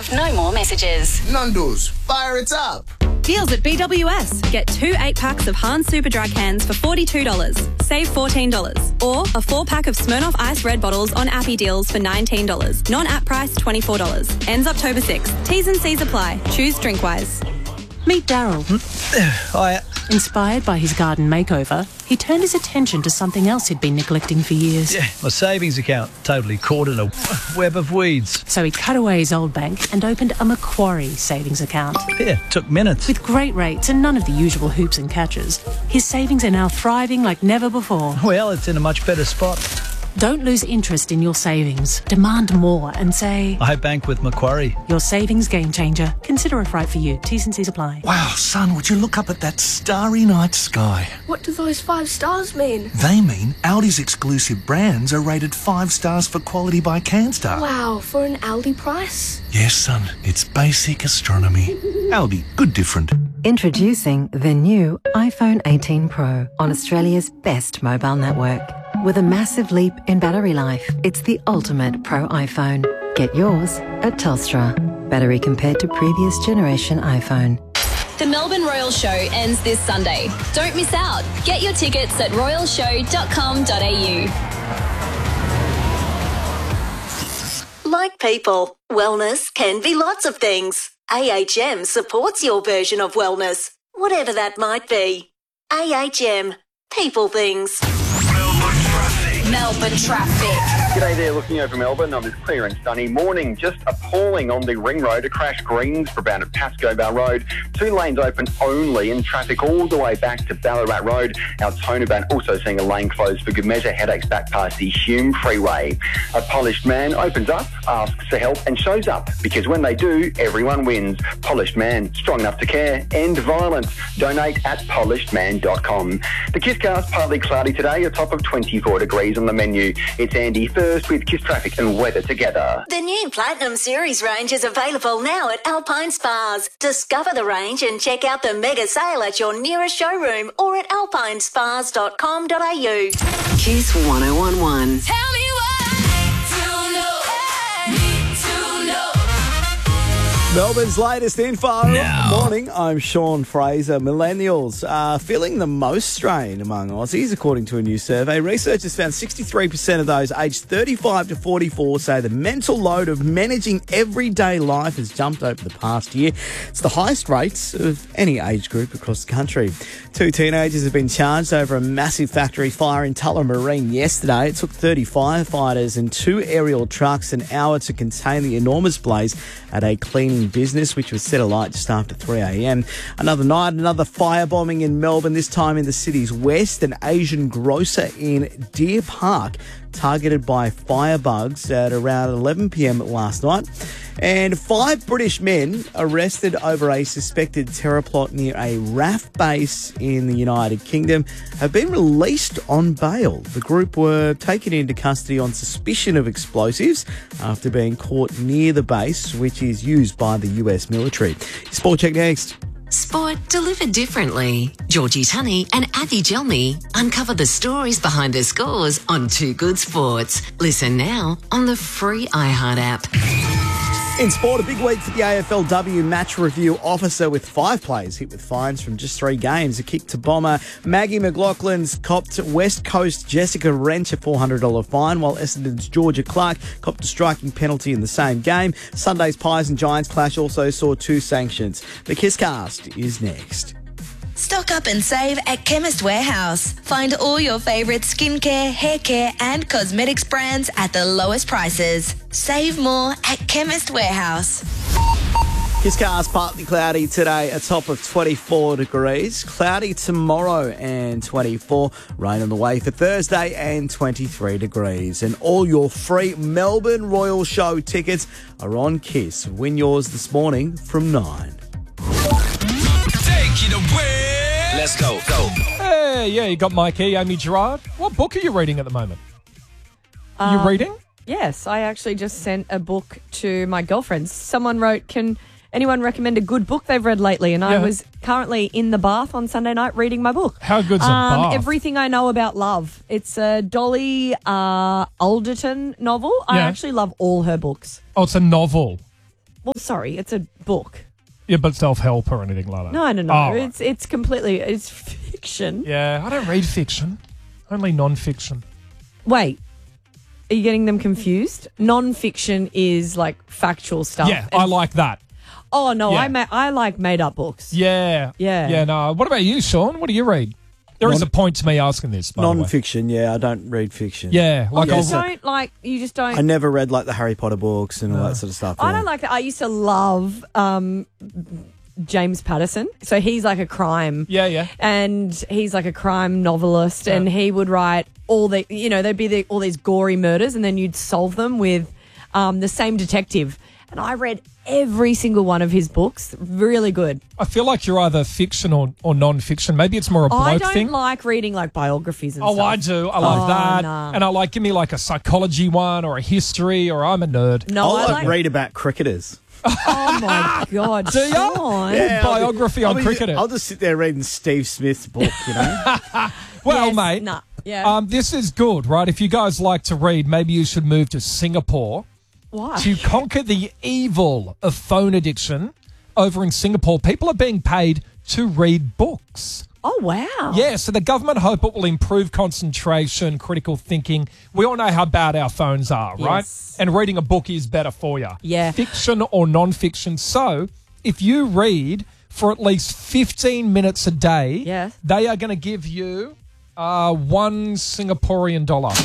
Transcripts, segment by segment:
have no more messages. Nando's, fire it up. Deals at BWS. Get 2 8-packs of Hans Super Dry cans for $42. Save $14. Or a 4-pack of Smirnoff Ice Red bottles on Appy Deals for $19. Non-app price $24. Ends October 6th. T's and C's apply. Choose Drinkwise. Meet Daryl. Hi. Inspired by his garden makeover, he turned his attention to something else he'd been neglecting for years. Yeah, my savings account totally caught in a web of weeds. So he cut away his old bank and opened a Macquarie savings account. Yeah, took minutes. With great rates and none of the usual hoops and catches, his savings are now thriving like never before. Well, it's in a much better spot. Don't lose interest in your savings. Demand more and say, I bank with Macquarie. Your savings game changer. Consider if right for you. T's and C's apply. Wow, son, would you look up at that starry night sky? What do those 5 stars mean? They mean Aldi's exclusive brands are rated 5 stars for quality by CanStar. Wow, for an Aldi price? Yes, son, it's basic astronomy. Aldi, good different. Introducing the new iPhone 18 Pro on Australia's best mobile network. With a massive leap in battery life, it's the ultimate Pro iPhone. Get yours at Telstra. Battery compared to previous generation iPhone. The Melbourne Royal Show ends this Sunday. Don't miss out. Get your tickets at royalshow.com.au. Like people, wellness can be lots of things. AHM supports your version of wellness, whatever that might be. AHM, people things. Melbourne traffic. G'day there, looking over Melbourne on this clear and sunny morning. Just appalling on the Ring Road. A crash Greensborough at Pascoe Bar Road. 2 lanes open only and traffic all the way back to Ballarat Road. Out Tonerban also seeing a lane closed for good measure. Headaches back past the Hume Freeway. A polished man opens up, asks for help and shows up. Because when they do, everyone wins. Polished Man, strong enough to care. End violence. Donate at polishedman.com. The Kisscast partly cloudy today, a top of 24 degrees on the menu. It's Andy first with Kiss Traffic and weather together. The new Platinum Series range is available now at Alpine Spas. Discover the range and check out the mega sale at your nearest showroom or at alpinespas.com.au. Kiss 1011. Tell me what to know. Melbourne's latest info. Now. Morning, I'm Sean Fraser. Millennials are feeling the most strain among Aussies, according to a new survey. Researchers found 63% of those aged 35 to 44 say the mental load of managing everyday life has jumped over the past year. It's the highest rates of any age group across the country. 2 teenagers have been charged over a massive factory fire in Tullamarine yesterday. It took 30 firefighters and 2 aerial trucks an hour to contain the enormous blaze at a cleaning business, which was set alight just after 3 a.m. Another night, another firebombing in Melbourne, this time in the city's west. An Asian grocer in Deer Park targeted by firebugs at around 11 p.m. last night. And 5 British men arrested over a suspected terror plot near a RAF base in the United Kingdom have been released on bail. The group were taken into custody on suspicion of explosives after being caught near the base, which is used by the US military. Sport Check next. Sport delivered differently. Georgie Tunney and Abby Gelmy uncover the stories behind the scores on Too Good Sports. Listen now on the free iHeart app. In sport, a big week for the AFLW match review officer with 5 players hit with fines from just 3 games. A kick to bomber Maggie McLaughlin's copped West Coast Jessica Wrench a $400 fine, while Essendon's Georgia Clark copped a striking penalty in the same game. Sunday's Pies and Giants clash also saw 2 sanctions. The Kisscast is next. Stock up and save at Chemist Warehouse. Find all your favourite skincare, hair care and cosmetics brands at the lowest prices. Save more at Chemist Warehouse. Kisscast partly cloudy today, a top of 24 degrees. Cloudy tomorrow and 24. Rain on the way for Thursday and 23 degrees. And all your free Melbourne Royal Show tickets are on Kiss. Win yours this morning from 9. Take it away. Let's go. Hey, yeah, you got Mikey, Amy Gerard. What book are you reading at the moment? You reading? Yes, I actually just sent a book to my girlfriends. Someone wrote, can anyone recommend a good book they've read lately? And I was currently in the bath on Sunday night reading my book. How good's a bath? Everything I Know About Love. It's a Dolly Alderton novel. I actually love all her books. Oh, it's a novel. Well, sorry, it's a book. Yeah, but self-help or anything like that. No. Oh, right. It's completely, it's fiction. Yeah, I don't read fiction. Only non-fiction. Wait, are you getting them confused? Non-fiction is like factual stuff. Yeah, I like that. Oh, no, Yeah. I like made-up books. Yeah. Yeah. Yeah, no. What about you, Sean? What do you read? There is a point to me asking this, by the way. Non-fiction, yeah, I don't read fiction. Yeah, like You just don't. I never read like the Harry Potter books and all that sort of stuff. I yeah. don't like that. I used to love James Patterson. So he's like a crime. Yeah. And he's like a crime novelist, and he would write all the, there'd be all these gory murders, and then you'd solve them with the same detective. And I read every single one of his books. Really good. I feel like you're either fiction or non-fiction. Maybe it's more a bloke I don't thing. like reading like biographies and Oh, stuff. I do. I like that. Nah. And I like, give me like a psychology one or a history, or I'm a nerd. No, I I like read about cricketers. Oh my God, Do ya? Sean. Yeah, biography on cricketers. I'll just sit there reading Steve Smith's book, Well, Yes, mate, nah, yeah. this is good, right? If you guys like to read, maybe you should move to Singapore. Why? To conquer the evil of phone addiction. Over in Singapore, people are being paid to read books. Oh, wow. Yeah, so the government hope it will improve concentration, critical thinking. We all know how bad our phones are, right? Yes. And reading a book is better for you. Yeah. Fiction or non-fiction. So if you read for at least 15 minutes a day, they are going to give you 1 Singaporean dollar.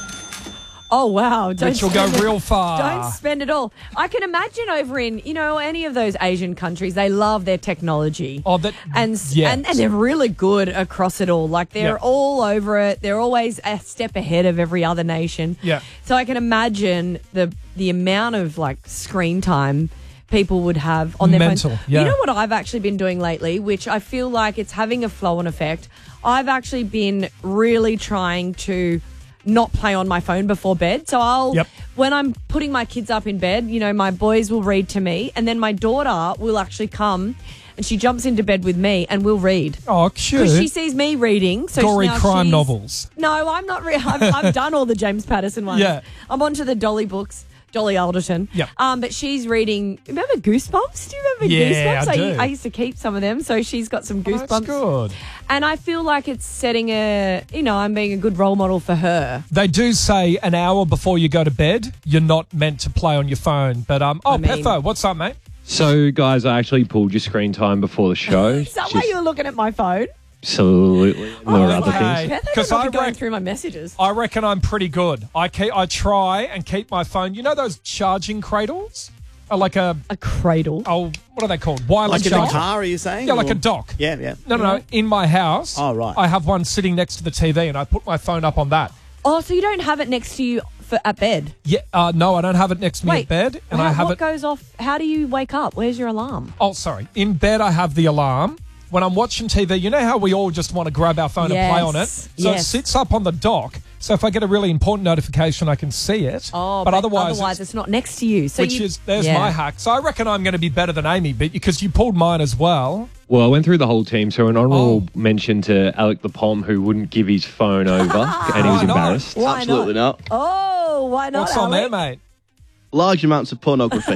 Oh, wow. Which will go real far. Don't spend it all. I can imagine over in, any of those Asian countries, they love their technology. Oh, that, and they're really good across it all. Like, they're all over it. They're always a step ahead of every other nation. Yeah. So I can imagine the amount of, like, screen time people would have on their Mental, phones. yeah. You know what I've actually been doing lately, which I feel like it's having a flow-on effect? I've actually been really trying to not play on my phone before bed. So when I'm putting my kids up in bed, my boys will read to me, and then my daughter will actually come and she jumps into bed with me and we'll read. Oh, cute. Because she sees me reading. So Gory now crime she's- novels. No, I'm not. I've done all the James Patterson ones. Yeah. I'm onto the Dolly books. Dolly Alderton. Yep. But she's reading. Remember Goosebumps? Do you remember Yeah, Goosebumps? I do. I used to keep some of them, so she's got some Goosebumps. That's good. And I feel like it's setting I'm being a good role model for her. They do say an hour before you go to bed, you're not meant to play on your phone. But, Petho, what's up, mate? So, guys, I actually pulled your screen time before the show. Is that why you were looking at my phone? Absolutely. There are other things. Because I'm going through my messages. I reckon I'm pretty good. I try and keep my phone. You know those charging cradles? Like a cradle. Oh, what are they called? Wireless Like in the charging? car, are you saying? Yeah, like or- a dock. Yeah. No. In my house, Oh, right. I have one sitting next to the TV, and I put my phone up on that. Oh, so you don't have it next to you at bed? Yeah, no, I don't have it next to me at bed, and I have what it. goes off? How do you wake up? Where's your alarm? Oh, sorry. In bed, I have the alarm. When I'm watching TV, you know how we all just want to grab our phone and play on it? So Yes. it sits up on the dock. So if I get a really important notification, I can see it. Oh, but otherwise it's not next to you. So there's my hack. So I reckon I'm going to be better than Amy, because you pulled mine as well. Well, I went through the whole team. So an honourable mention to Alec the Pom, who wouldn't give his phone over, and he was embarrassed. Why Absolutely not. Oh, why not? What's on there, Alec? mate? Large amounts of pornography.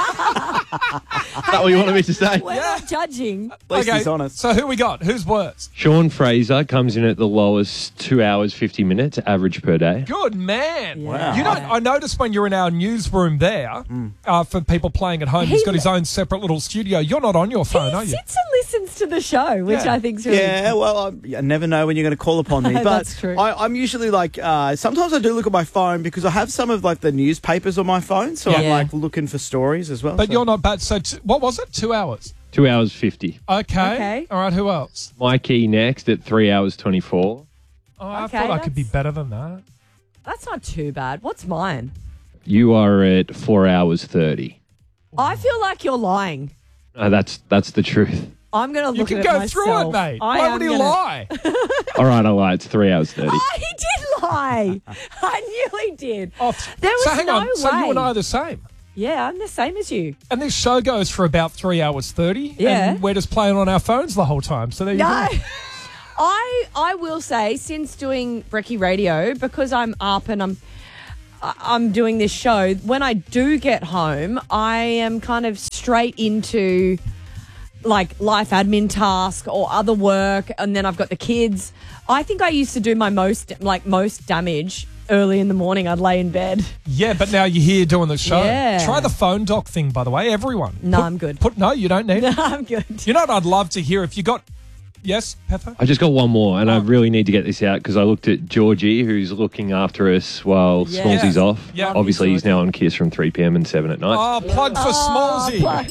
Is that what you wanted me to say? We're not judging. At least he's honest. So who we got? Who's worse? Sean Fraser comes in at the lowest 2 hours, 50 minutes average per day. Good man. Wow. You know, I noticed when you're in our newsroom there, for people playing at home, he's got his own separate little studio. You're not on your phone, are He you? sits and listens to the show, which Yeah. I think's really Yeah, well, I never know when you're going to call upon me. But That's true. I'm usually like, sometimes I do look at my phone because I have some of like the newspapers on my phone. So I'm Yeah. like looking for stories as well. But so. you're not bad. So what was it? 2 hours? 2 hours, 50. Okay. All right, who else? Mikey next at 3 hours, 24. Oh, I Okay, thought I could be that's- better than that. That's not too bad. What's mine? You are at 4 hours, 30. I feel like you're lying. That's the truth. I'm going to You look can at go it through myself. it, mate. I Why am would he gonna- lie? All right, I lied. It's 3 hours, 30. Oh, he did lie. I knew he did. Oh, There was so hang no on. So you way. and I are the same. Yeah, I'm the same as you. And this show goes for about 3 hours 30. Yeah. And we're just playing on our phones the whole time. So there you No. go. I will say, since doing Brekkie Radio, because I'm up and I'm doing this show, when I do get home, I am kind of straight into like life admin task or other work, and then I've got the kids. I think I used to do my most damage early in the morning. I'd lay in bed. Yeah, but now you're here doing the show. Yeah. Try the phone doc thing, by the way, everyone. No, I'm good. No, you don't need it. No, I'm good. You know what I'd love to hear? If you got... Yes, Pepper? I just got one more, and I really need to get this out because I looked at Georgie, who's looking after us while Smallsy's off. Yeah. Obviously, he's now on Kiss from 3 p.m. and 7 at night. Oh, plug for Smallsy. Plug.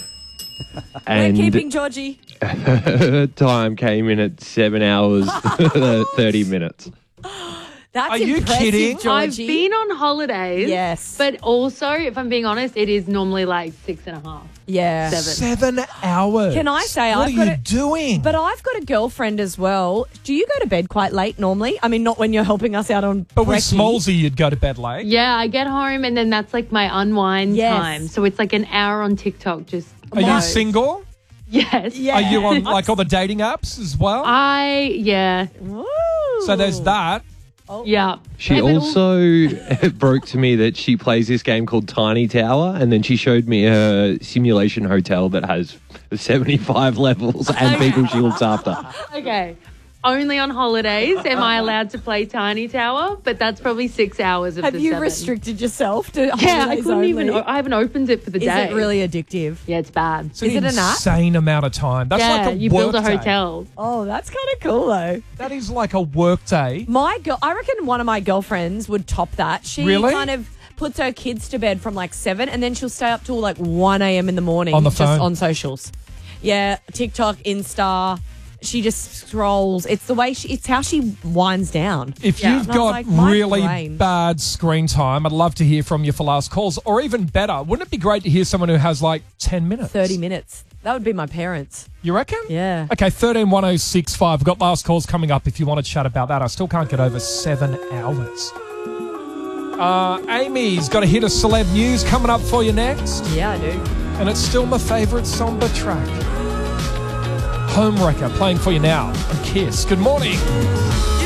And We're keeping Georgie. her time came in at 7 hours, 30 minutes. That's Are you impressive, kidding? Georgie. I've been on holidays. Yes. But also, if I'm being honest, it is normally like 6.5. Yeah. 7 hours. Can I say what I've are got you doing? But I've got a girlfriend as well. Do you go to bed quite late normally? I mean, not when you're helping us out on But with brekkie. Smallsy, you'd go to bed late. Yeah, I get home and then that's like my unwind time. So it's like an hour on TikTok just. Are you single? Yes. Are you on like all the dating apps as well? Yeah. So there's that. Yeah. She also broke to me that she plays this game called Tiny Tower, and then she showed me a simulation hotel that has 75 levels and people she looks after. Okay. Only on holidays am I allowed to play Tiny Tower, but that's probably 6 hours of Have the you 7. restricted yourself to Yeah, I holidays couldn't even. only? I haven't opened it for the Is day. it really addictive? Yeah, it's bad. It's an insane amount of time. That's yeah, like a you build a work day. hotel. Oh, that's kind of cool though. That is like a work day. I reckon one of my girlfriends would top that. She Really? kind of puts her kids to bed from like 7 and then she'll stay up till like 1 a.m. in the morning. On the just phone? on socials. Yeah, TikTok, Insta. She just scrolls. It's the way it's how she winds down. If Yeah. you've And I was got like, my really brain. bad screen time, I'd love to hear from you for last calls. Or even better, wouldn't it be great to hear someone who has like 10 minutes? 30 minutes. That would be my parents. You reckon? Yeah. Okay, 131065. We've got last calls coming up if you want to chat about that. I still can't get over 7 hours. Amy's got a hit of celeb news coming up for you next. Yeah, I do. And it's still my favourite Somber track. Homewrecker playing for you now on Kiss. Good morning.